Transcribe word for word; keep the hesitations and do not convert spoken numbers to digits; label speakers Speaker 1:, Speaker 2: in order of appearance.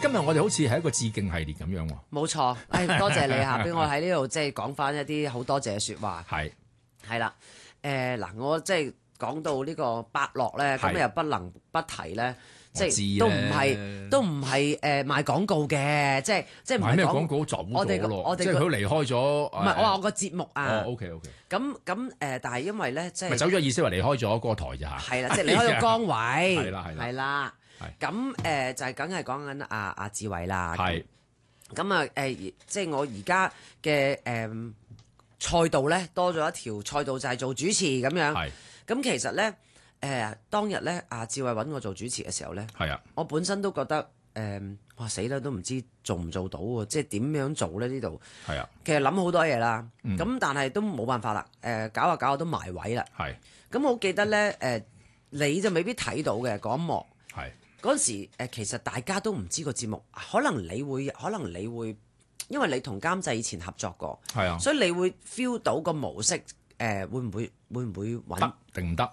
Speaker 1: 今日我哋好似係一個致敬系列咁樣喎。
Speaker 2: 冇錯，誒多謝你嚇，俾我喺呢度即係講翻一啲好多謝嘅説話。
Speaker 1: 係
Speaker 2: 係啦，誒嗱，我即係講到呢個伯樂咧，咁又不能不提咧。即係都唔係都唔係誒賣廣告嘅，即係即係唔係
Speaker 1: 咩廣告走
Speaker 2: 我哋
Speaker 1: 咗咯？
Speaker 2: 我哋
Speaker 1: 即係佢離開咗。唔
Speaker 2: 唔係我話我個節目啊。
Speaker 1: 哦，OK OK。
Speaker 2: 咁咁誒，但係因為咧，即係
Speaker 1: 咪走咗意思話離開咗嗰個台咋嚇？
Speaker 2: 係啦，即係離開咗崗位。
Speaker 1: 係啦係啦。
Speaker 2: 係啦。咁誒就係梗係講緊阿阿志偉啦。
Speaker 1: 係。
Speaker 2: 咁啊誒，即係我而家嘅誒賽道咧多咗一條賽道就係做主持咁樣。
Speaker 1: 係。
Speaker 2: 咁其實咧。誒、呃、當日咧，阿志偉揾我做主持嘅時候咧，
Speaker 1: 係啊，
Speaker 2: 我本身都覺得誒、呃，哇死啦，都唔知做唔做到喎，即係點樣做咧呢度？
Speaker 1: 係啊，
Speaker 2: 其實諗好多嘢啦，咁、
Speaker 1: 嗯、
Speaker 2: 但係都冇辦法啦，誒、呃、搞下搞下都埋位啦。
Speaker 1: 係，
Speaker 2: 咁我記得咧，誒、呃、你就未必睇到嘅嗰一幕。
Speaker 1: 係
Speaker 2: 嗰陣時、呃，其實大家都唔知個節目，可能你會，可能你會，因為你同監製以前合作過，
Speaker 1: 係啊，
Speaker 2: 所以你會 feel 到個模式。誒、呃、會唔會會唔會揾
Speaker 1: 得定唔得？